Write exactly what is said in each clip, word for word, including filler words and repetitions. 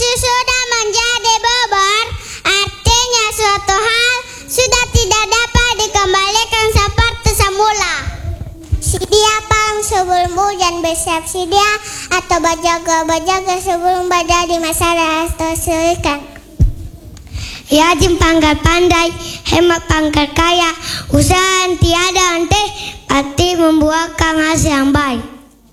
itu sudah menjadi bobor, artinya suatu hal sudah tidak dapat dikembalikan seperti semula. Sedia palang sebelum hujan, bersiap sedia atau berjaga-berjaga sebelum badai di masa atau selikan. Rajin pangkal pandai, hemat pangkal kaya, usaha tiada henti, pasti membuahkan hasil yang baik.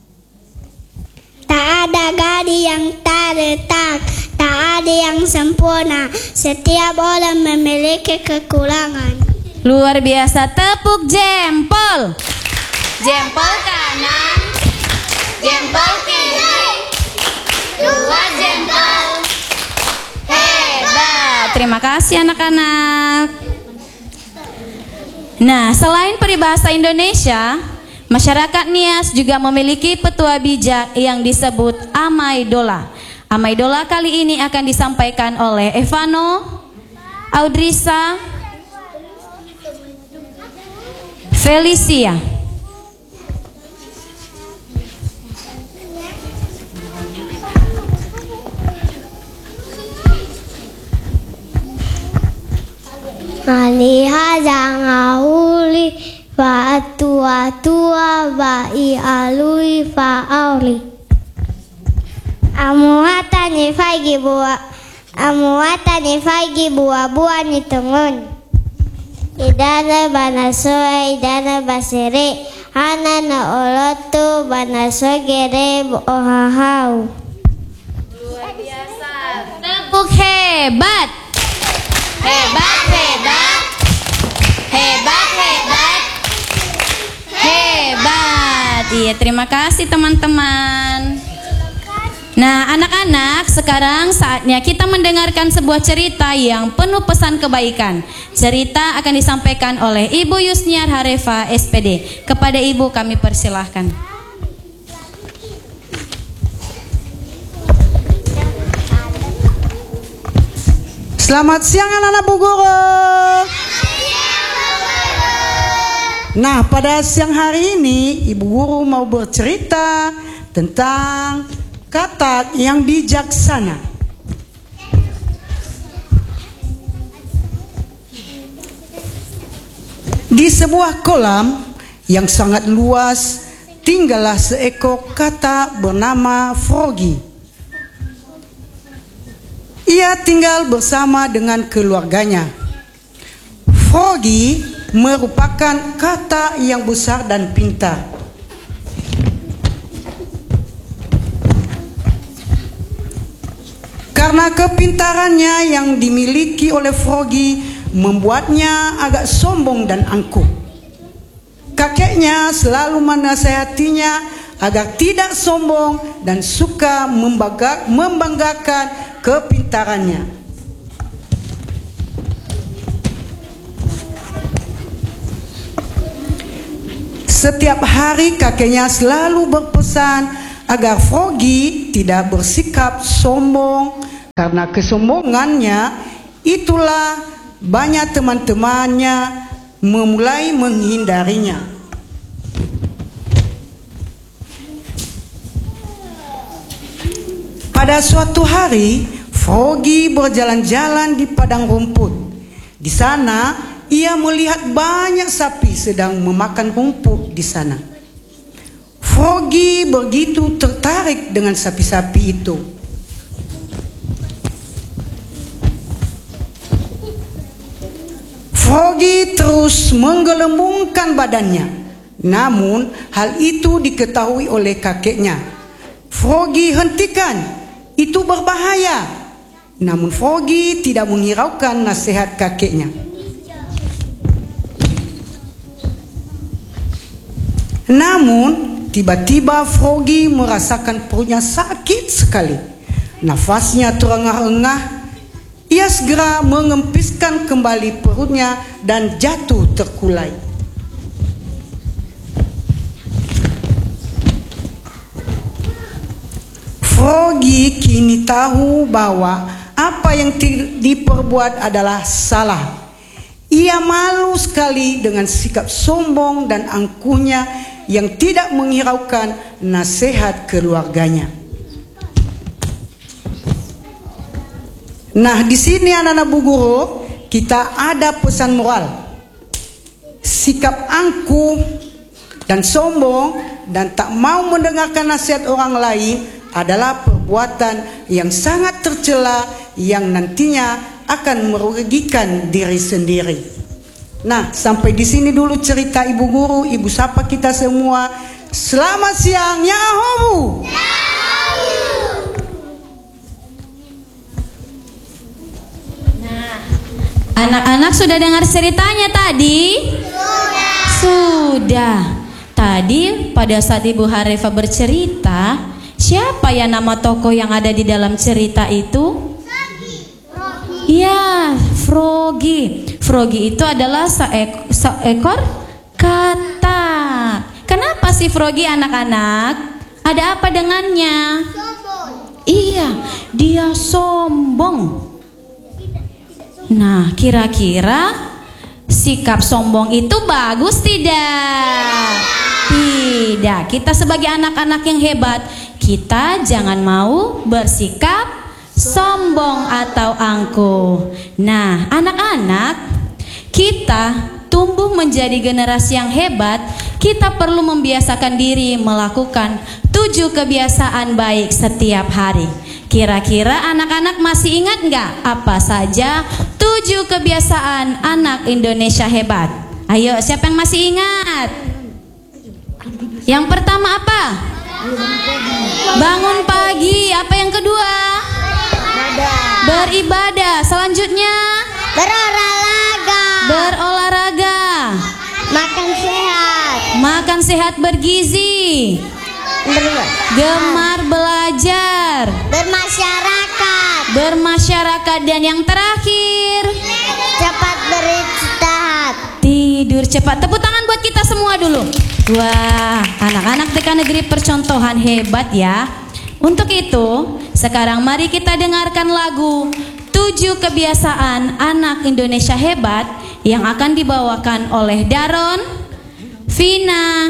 Tak ada gadis yang tak letak, tak ada yang sempurna, setiap orang memiliki kekurangan. Luar biasa, tepuk jempol. Jempol kanan, jempol kiri, dua jempol. Hebat. Terima kasih anak-anak. Nah, selain peribahasa Indonesia, masyarakat Nias juga memiliki petua bijak yang disebut Amaidola. Amaidola kali ini akan disampaikan oleh Evano, Audrisa, Felicia. Maliha jangauli fa tua tua bai alui fa auli. Amuata ni fagi buah, amuata ni fagi buah-buah ni tungun. Idana banasoe idana basere, hana na olotu banasoe gere ohahau. Luar biasa, tepuk hebat. Hebat, hebat, hebat, hebat, hebat. Iya, terima kasih teman-teman. Nah, anak-anak, sekarang saatnya kita mendengarkan sebuah cerita yang penuh pesan kebaikan. Cerita akan disampaikan oleh Ibu Yusniar Harefa, S P D. Kepada Ibu kami persilahkan. Selamat siang anak-anak Bu Guru. Nah, pada siang hari ini Ibu Guru mau bercerita tentang kata yang bijaksana. Di sebuah kolam yang sangat luas tinggallah seekor kata bernama Froggy. Ia tinggal bersama dengan keluarganya. Froggy merupakan kata yang besar dan pintar. Karena kepintarannya yang dimiliki oleh Froggy membuatnya agak sombong dan angkuh. Kakeknya selalu menasihatinya agar tidak sombong dan suka membangga, membanggakan kepintarannya. Setiap hari kakeknya selalu berpesan agar Froggy tidak bersikap sombong, karena kesombongannya itulah banyak teman-temannya memulai menghindarinya. Pada suatu hari, Froggy berjalan-jalan di padang rumput. Di sana, ia melihat banyak sapi sedang memakan rumput di sana. Froggy begitu tertarik dengan sapi-sapi itu. Froggy terus menggelembungkan badannya. Namun, hal itu diketahui oleh kakeknya. Froggy, hentikan! Itu berbahaya. Namun Froggy tidak menghiraukan nasihat kakeknya. Namun tiba-tiba Froggy merasakan perutnya sakit sekali. Nafasnya terengah-engah. Ia segera mengempiskan kembali perutnya dan jatuh terkulai. Froggy kini tahu bahwa apa yang diperbuat adalah salah. Ia malu sekali dengan sikap sombong dan angkuhnya yang tidak menghiraukan nasihat keluarganya. Nah, di sini anak-anak Bu Guru, kita ada pesan moral. Sikap angkuh dan sombong dan tak mau mendengarkan nasihat orang lain adalah perbuatan yang sangat tercela yang nantinya akan merugikan diri sendiri. Nah, sampai di sini dulu cerita Ibu Guru, Ibu sapa kita semua. Selamat siang, Yahoo! Nah, anak-anak sudah dengar ceritanya tadi? Sudah. Sudah. Tadi pada saat Ibu Harifa bercerita, siapa ya nama tokoh yang ada di dalam cerita itu? Ya, Froggy. Froggy itu adalah seek, seekor katak. Kenapa sih Froggy, anak-anak? Ada apa dengannya? Sombong. Iya, dia sombong. Nah, kira-kira sikap sombong itu bagus tidak? Tidak. Kita sebagai anak-anak yang hebat, kita jangan mau bersikap sombong atau angkuh. Nah, anak-anak, kita tumbuh menjadi generasi yang hebat. Kita perlu membiasakan diri melakukan tujuh kebiasaan baik setiap hari. Kira-kira anak-anak masih ingat nggak apa saja tujuh kebiasaan anak Indonesia hebat? Ayo, siapa yang masih ingat? Yang pertama apa? Bangun pagi. Apa yang kedua? Beribadah. Selanjutnya Berolahraga. berolahraga. Makan sehat. Makan sehat bergizi. Gemar belajar. Bermasyarakat. Bermasyarakat. Dan yang terakhir, Cepat beristirahat. tidur cepat. Tepuk tangan buat kita semua dulu. Wah, anak-anak T K Negeri Percontohan hebat ya. Untuk itu, sekarang mari kita dengarkan lagu tujuh kebiasaan anak Indonesia hebat yang akan dibawakan oleh Daron, Vina,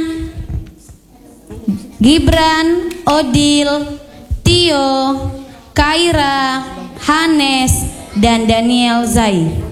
Gibran, Odil, Tio, Kaira, Hanes, dan Daniel Zai.